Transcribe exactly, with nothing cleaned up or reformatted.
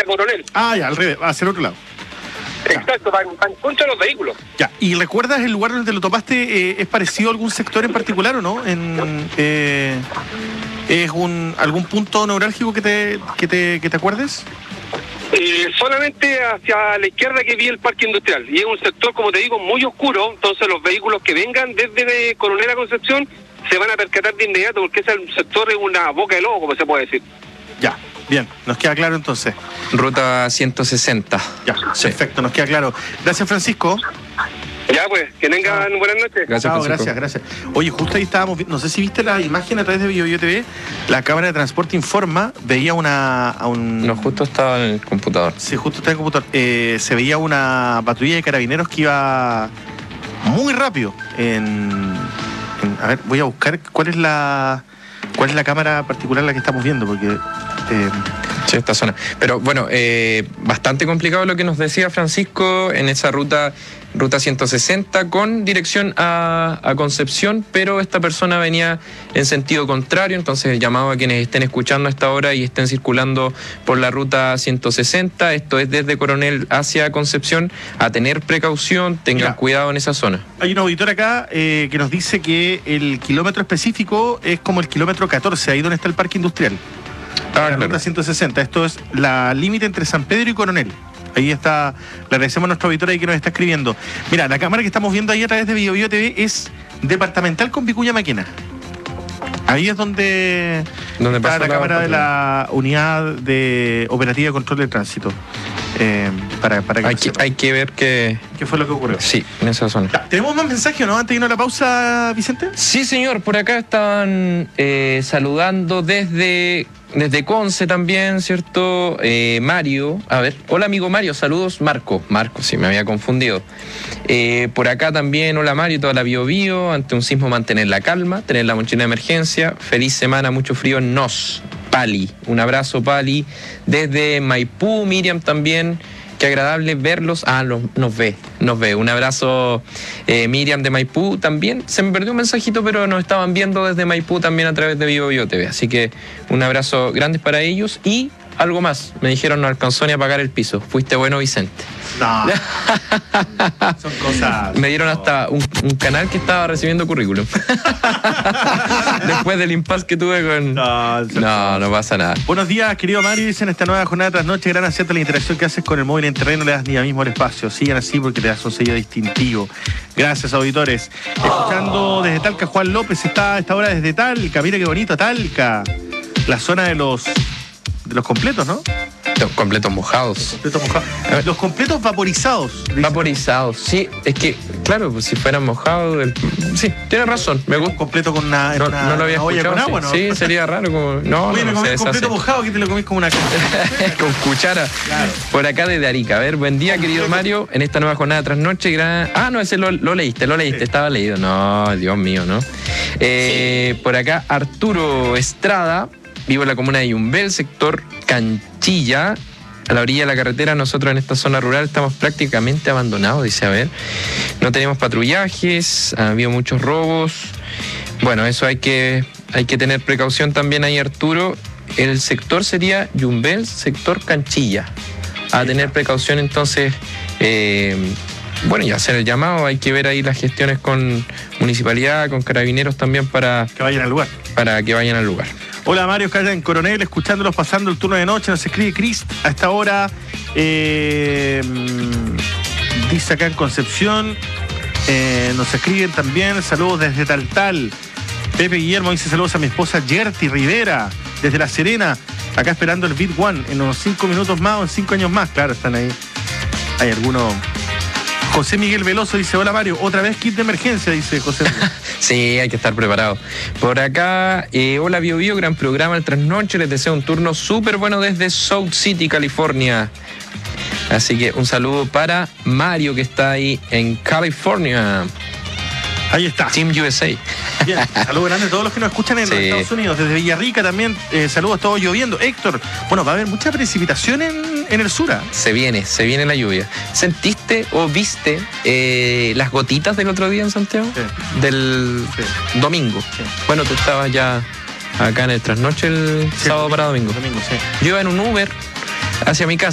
hacia Coronel. Ah, ya, al revés, hacia el otro lado. Ya. Exacto, van, van contra los vehículos. Ya, ¿y recuerdas el lugar donde lo topaste? Eh, ¿Es parecido a algún sector en particular o no? En, eh, ¿Es un algún punto neurálgico que te, que te, que te acuerdes? Eh, solamente hacia la izquierda que vi el parque industrial. Y es un sector, como te digo, muy oscuro. Entonces los vehículos que vengan desde Coronel a Concepción se van a percatar de inmediato, porque ese sector es una boca de lobo, como se puede decir. Ya, bien, nos queda claro entonces. Ruta ciento sesenta. Ya, sí. Perfecto, nos queda claro. Gracias, Francisco. Ya pues, que tengan ah. buenas noches. Gracias, Chao, gracias, gracias. Oye, justo ahí estábamos, no sé si viste la imagen a través de BioBio T V, la cámara de transporte informa, veía una... A un... No, justo estaba en el computador. Sí, justo estaba en el computador. Eh, se veía una patrulla de carabineros que iba muy rápido en, en... A ver, voy a buscar cuál es la... ¿Cuál es la cámara particular la que estamos viendo? Porque... Eh... Sí, esta zona. Pero bueno, eh, bastante complicado lo que nos decía Francisco en esa ruta, ruta ciento sesenta con dirección a, a Concepción, pero esta persona venía en sentido contrario, entonces llamado a quienes estén escuchando a esta hora y estén circulando por la ruta ciento sesenta, esto es desde Coronel hacia Concepción, a tener precaución, tengan Mira, cuidado en esa zona. Hay un auditor acá eh, que nos dice que el kilómetro específico es como el kilómetro catorce, ahí donde está el parque industrial. Ah, la claro. Ruta ciento sesenta, esto es la límite entre San Pedro y Coronel. Ahí está, le agradecemos a nuestro auditor ahí que nos está escribiendo. Mira, la cámara que estamos viendo ahí a través de BioBio T V es departamental con Vicuña Maquena. Ahí es donde, ¿Dónde está la, la cámara de la unidad de operativa de control de tránsito. Eh, para, para que hay, que, hay que ver qué... ¿Qué fue lo que ocurrió? Sí, en esa zona. Ya, ¿tenemos más mensajes, no? Antes de irnos a la pausa, Vicente. Sí, señor. Por acá estaban eh, saludando desde... Desde Conce también, ¿cierto? Eh, Mario, a ver, hola amigo Mario, saludos, Marco, Marco, sí, me había confundido. Eh, por acá también, hola Mario, toda la Bio Bio, ante un sismo mantener la calma, tener la mochila de emergencia, feliz semana, mucho frío, nos, Pali, un abrazo Pali, desde Maipú, Miriam también. Qué agradable verlos. Ah, los, nos ve, nos ve. Un abrazo, eh, Miriam de Maipú también. Se me perdió un mensajito, pero nos estaban viendo desde Maipú también a través de BioBio T V. Así que un abrazo grande para ellos. Y algo más, me dijeron no alcanzó ni a pagar el piso. Fuiste bueno, Vicente. No. Son cosas. Me dieron hasta un, un canal que estaba recibiendo currículum. Después del impasse que tuve con... No, no, no pasa nada. Buenos días, querido Mario. Dicen esta nueva jornada tras noche, gran acierto la interacción que haces con el móvil en terreno, le das ni a mismo el espacio. Sigan así porque te das un sello distintivo. Gracias, auditores. Escuchando desde Talca, Juan López está a esta hora desde Talca. Mira qué bonito, Talca. La zona de los... de los completos, ¿no? Los completos mojados. Completos mojados. Los completos vaporizados. Dice. Vaporizados, sí. Es que, claro, pues si fueran mojados... El... Sí, tienes razón. Me gusta. Un completo con una, no, una, no lo había una olla escuchado, con agua, sí. ¿no? Sí, sería raro. Como... No, Oye, no, me no comí un completo mojado, que te lo comís como una... con cuchara. Claro. Por acá desde Arica. A ver, buen día, querido Mario. En esta nueva jornada tras noche, gran... Ah, no, ese lo, lo leíste, lo leíste. Sí. Estaba leído. No, Dios mío, ¿no? Eh, sí. Por acá, Arturo Estrada. Vivo en la comuna de Yumbel, sector Canchilla, a la orilla de la carretera. Nosotros en esta zona rural estamos prácticamente abandonados, dice, a ver. No tenemos patrullajes, ha habido muchos robos. Bueno, eso hay que, hay que tener precaución también ahí, Arturo. El sector sería Yumbel, sector Canchilla. A tener precaución entonces... Eh, bueno, y hacer el llamado, hay que ver ahí las gestiones con municipalidad, con carabineros también para... Que vayan al lugar. Para que vayan al lugar. Hola Mario, acá en Coronel, escuchándolos pasando el turno de noche, nos escribe Chris a esta hora, eh, dice acá en Concepción, eh, nos escriben también, saludos desde Taltal. Pepe Guillermo dice saludos a mi esposa Gerti Rivera, desde La Serena, acá esperando el Beat One, en unos cinco minutos más o en cinco años más, claro, están ahí. Hay algunos... José Miguel Veloso dice, hola Mario, otra vez kit de emergencia, dice José. Sí, hay que estar preparado. Por acá, eh, hola Bio Bio, gran programa el trasnoche, les deseo un turno súper bueno desde South City, California. Así que un saludo para Mario que está ahí en California. Ahí está. Team U S A. Bien, saludos grandes a todos los que nos escuchan en sí. los Estados Unidos. Desde Villarrica también, eh, saludos, todo lloviendo. Héctor, bueno, va a haber mucha precipitación en, en el sur. ¿eh? Se viene, se viene la lluvia. ¿Sentiste o viste eh, las gotitas del otro día en Santiago? Sí. Del sí. domingo. Sí. Bueno, tú estabas ya acá en el trasnoche el sí, sábado domingo, para domingo. domingo sí. Yo iba en un Uber hacia mi casa.